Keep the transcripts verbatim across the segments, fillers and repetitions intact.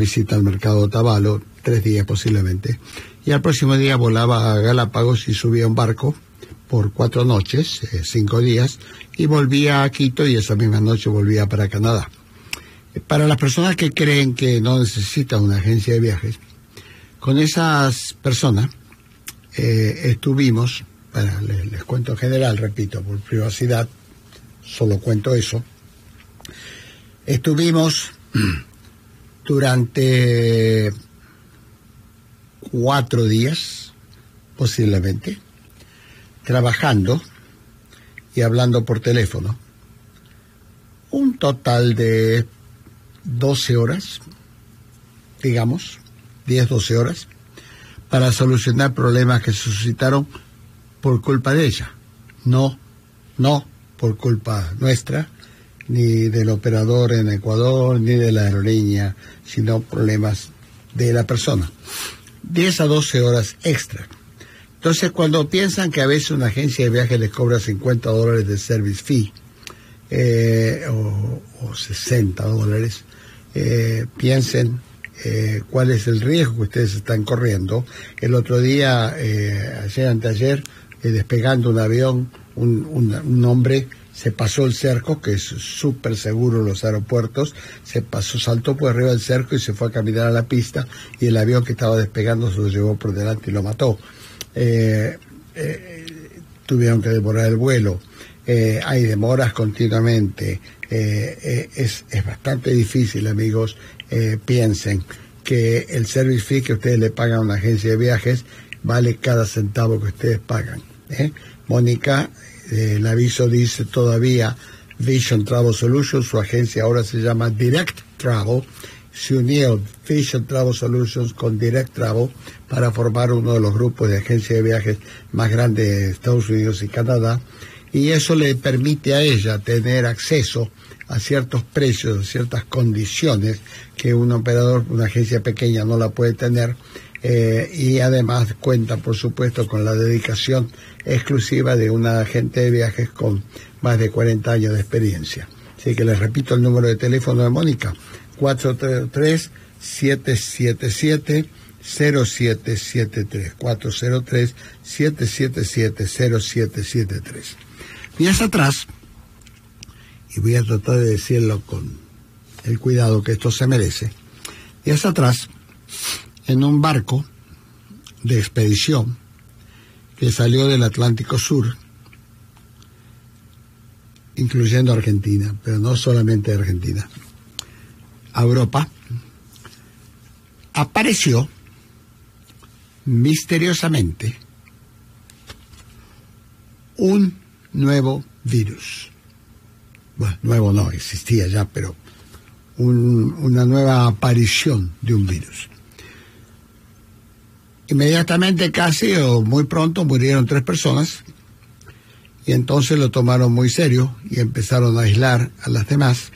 visita al mercado de Otavalo, tres días posiblemente, y al próximo día volaba a Galápagos y subía a un barco por cuatro noches, eh, cinco días, y volvía a Quito y esa misma noche volvía para Canadá. Para las personas que creen que no necesitan una agencia de viajes, con esas personas eh, estuvimos, bueno, les, les cuento en general, repito, por privacidad, solo cuento eso, estuvimos durante cuatro días, posiblemente, trabajando y hablando por teléfono, un total de doce horas, digamos, diez, doce horas, para solucionar problemas que se suscitaron por culpa de ella, no, no por culpa nuestra, ni del operador en Ecuador, ni de la aerolínea, sino problemas de la persona. diez a doce horas extra. Entonces, cuando piensan que a veces una agencia de viajes les cobra cincuenta dólares de service fee, eh, o, o sesenta dólares, eh, piensen eh, cuál es el riesgo que ustedes están corriendo. El otro día, eh, ayer, anteayer, eh, despegando un avión, un, un, un hombre se pasó el cerco, que es súper seguro en los aeropuertos, se pasó, saltó por arriba del cerco y se fue a caminar a la pista, y el avión que estaba despegando se lo llevó por delante y lo mató. Eh, eh, tuvieron que demorar el vuelo, eh, hay demoras continuamente, eh, eh, es, es bastante difícil, amigos. Eh, piensen que el service fee que ustedes le pagan a una agencia de viajes vale cada centavo que ustedes pagan, ¿eh? Mónica, eh, el aviso dice todavía Vision Travel Solutions, su agencia ahora se llama Direct Travel. Se unió Vision Travel Solutions con Direct Travel para formar uno de los grupos de agencias de viajes más grandes de Estados Unidos y Canadá, y eso le permite a ella tener acceso a ciertos precios, a ciertas condiciones que un operador, una agencia pequeña no la puede tener, eh, y además cuenta, por supuesto, con la dedicación exclusiva de una agente de viajes con más de cuarenta años de experiencia. Así que les repito el número de teléfono de Mónica: cuatro cero tres, siete siete siete, cero siete siete tres, cuatro cero tres, siete siete siete, cero siete siete tres. Días atrás, y voy a tratar de decirlo con el cuidado que esto se merece, días atrás, en un barco de expedición que salió del Atlántico Sur, incluyendo Argentina, pero no solamente Argentina, a Europa, apareció misteriosamente un nuevo virus. Bueno, nuevo no, existía ya, pero un, una nueva aparición de un virus. Inmediatamente, casi o muy pronto, murieron tres personas, y entonces lo tomaron muy serio y empezaron a aislar a las demás.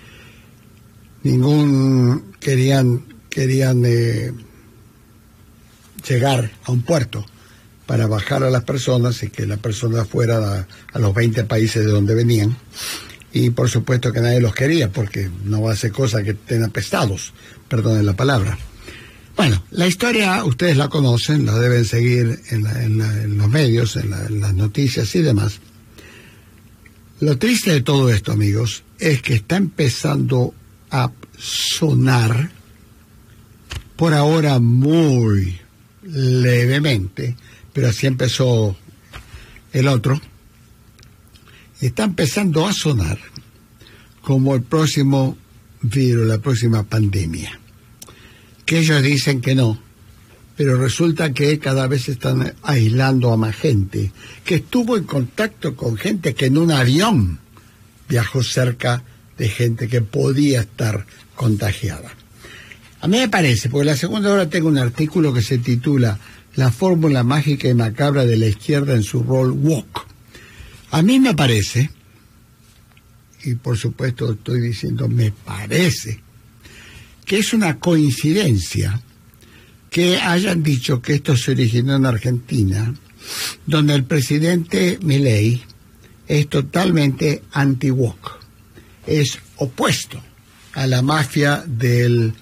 Ningún querían querían eh, llegar a un puerto para bajar a las personas y que la persona fuera a, a los veinte países de donde venían, y por supuesto que nadie los quería, porque no va a hacer cosa que estén apestados, perdonen la palabra. Bueno, la historia ustedes la conocen, la deben seguir en, la, en, la, en los medios, en, la, en las noticias y demás. Lo triste de todo esto, amigos, es que está empezando a sonar, por ahora muy levemente, pero así empezó el otro, está empezando a sonar como el próximo virus, la próxima pandemia. Que ellos dicen que no, pero resulta que cada vez están aislando a más gente, que estuvo en contacto con gente que en un avión viajó cerca de gente que podía estar contagiada. A mí me parece, porque la segunda hora tengo un artículo que se titula La fórmula mágica y macabra de la izquierda en su rol woke. A mí me parece, y por supuesto estoy diciendo me parece, que es una coincidencia que hayan dicho que esto se originó en Argentina, donde el presidente Milei es totalmente anti-woke, es opuesto a la mafia del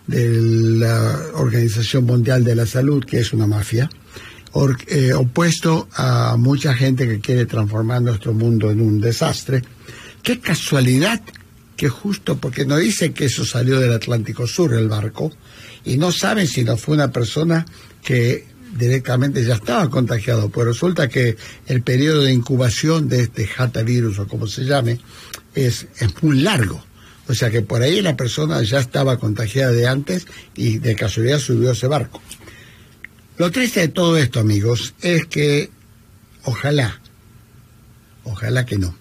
de la Organización Mundial de la Salud, que es una mafia, or, eh, opuesto a mucha gente que quiere transformar nuestro mundo en un desastre. Qué casualidad que justo porque no dice que eso salió del Atlántico Sur, el barco, y no saben si no fue una persona que directamente ya estaba contagiado, pues resulta que el periodo de incubación de este hatavirus, o como se llame, es, es muy largo. O sea que por ahí la persona ya estaba contagiada de antes y de casualidad subió ese barco. Lo triste de todo esto, amigos, es que ojalá, ojalá que no.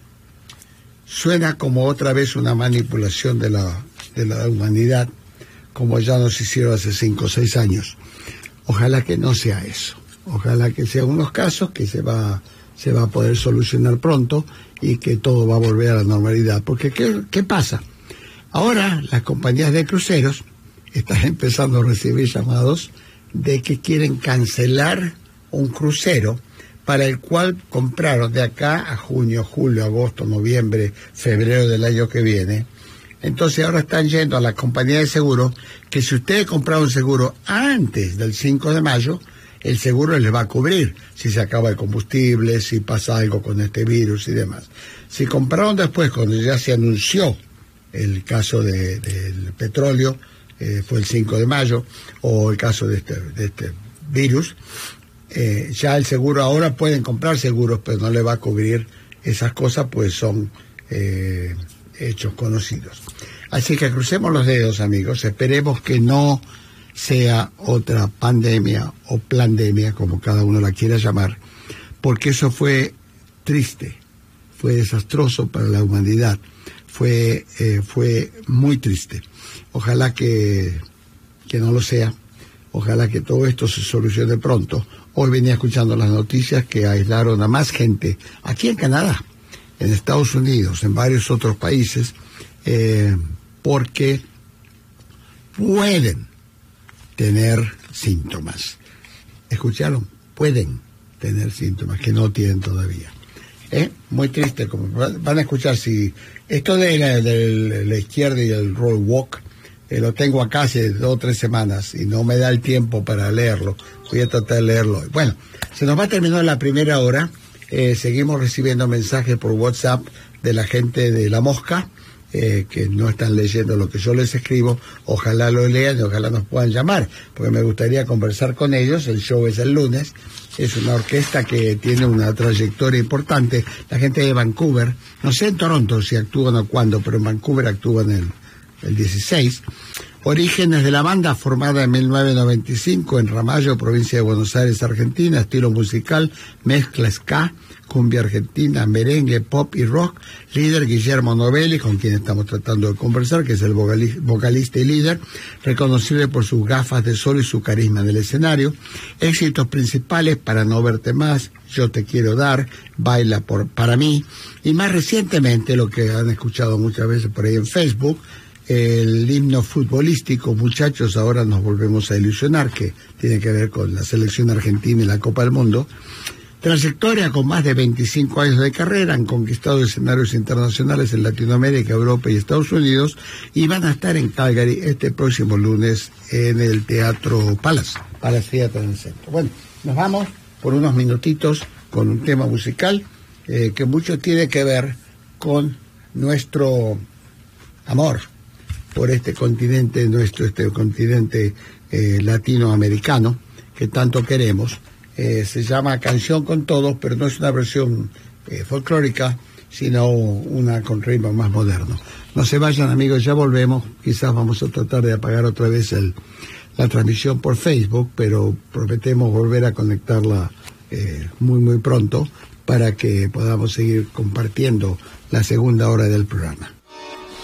Suena como otra vez una manipulación de la, de la humanidad, como ya nos hicieron hace cinco o seis años. Ojalá que no sea eso. Ojalá que sea unos casos que se va, se va a poder solucionar pronto y que todo va a volver a la normalidad. Porque, ¿qué, qué pasa? Ahora las compañías de cruceros están empezando a recibir llamados de que quieren cancelar un crucero para el cual compraron de acá a junio, julio, agosto, noviembre, febrero del año que viene. Entonces ahora están yendo a la compañía de seguro que si ustedes compraron un seguro antes del cinco de mayo, el seguro les va a cubrir si se acaba el combustible, si pasa algo con este virus y demás. Si compraron después, cuando ya se anunció el caso de, del petróleo, eh, fue el cinco de mayo, o el caso de este, de este virus, eh, ya el seguro, ahora pueden comprar seguros, pero no le va a cubrir esas cosas, pues son eh, hechos conocidos. Así que crucemos los dedos, amigos, esperemos que no sea otra pandemia o plandemia, como cada uno la quiera llamar, porque eso fue triste, fue desastroso para la humanidad, fue, eh, fue muy triste. Ojalá que, que no lo sea, ojalá que todo esto se solucione pronto. Hoy venía escuchando las noticias que aislaron a más gente, aquí en Canadá, en Estados Unidos, en varios otros países, eh, porque pueden tener síntomas. ¿Escucharon? Pueden tener síntomas que no tienen todavía. ¿Eh? Muy triste, como van a escuchar. Si esto de la, de la izquierda y el roll walk, eh, lo tengo acá hace dos o tres semanas y no me da el tiempo para leerlo. Voy a tratar de leerlo. Bueno, se nos va a terminar la primera hora. Eh, seguimos recibiendo mensajes por WhatsApp de la gente de La Mosca, eh, que no están leyendo lo que yo les escribo. Ojalá lo lean y ojalá nos puedan llamar, porque me gustaría conversar con ellos. El show es el lunes. Es una orquesta que tiene una trayectoria importante. La gente de Vancouver, no sé en Toronto si actúan o cuándo, pero en Vancouver actúan el, el dieciséis. Orígenes de la banda, formada en mil novecientos noventa y cinco en Ramallo, provincia de Buenos Aires, Argentina. Estilo musical, mezcla ska, cumbia argentina, merengue, pop y rock. Líder Guillermo Novelli, con quien estamos tratando de conversar, que es el vocalista y líder, reconocible por sus gafas de sol y su carisma en el escenario. Éxitos principales: Para no verte más, Yo te quiero dar, Baila por para mí, y más recientemente, lo que han escuchado muchas veces por ahí en Facebook, el himno futbolístico, Muchachos, ahora nos volvemos a ilusionar, que tiene que ver con la selección argentina y la Copa del Mundo. Trayectoria: con más de veinticinco años de carrera, han conquistado escenarios internacionales en Latinoamérica, Europa y Estados Unidos, y van a estar en Calgary este próximo lunes en el Teatro Palace, Palace Theatre en el centro. Bueno, nos vamos por unos minutitos con un tema musical eh, que mucho tiene que ver con nuestro amor por este continente, nuestro este continente eh, latinoamericano que tanto queremos. Eh, se llama Canción con Todos, pero no es una versión eh, folclórica, sino una con ritmo más moderno. No se vayan, amigos, ya volvemos. Quizás vamos a tratar de apagar otra vez el, la transmisión por Facebook, pero prometemos volver a conectarla eh, muy, muy pronto para que podamos seguir compartiendo la segunda hora del programa.